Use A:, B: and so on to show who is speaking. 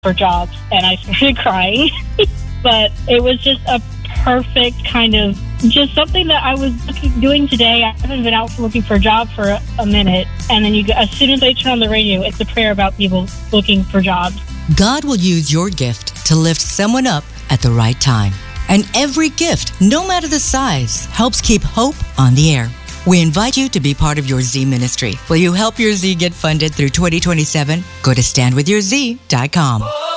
A: for jobs, and I started crying. But it was just a perfect kind of, just something that I was doing today. I haven't been out looking for a job for a minute, and then as soon as I turn on the radio, it's a prayer about people looking for jobs.
B: God will use your gift to lift someone up at the right time. And every gift, no matter the size, helps keep hope on the air. We invite you to be part of your Z ministry. Will you help your Z get funded through 2027? Go to standwithyourz.com.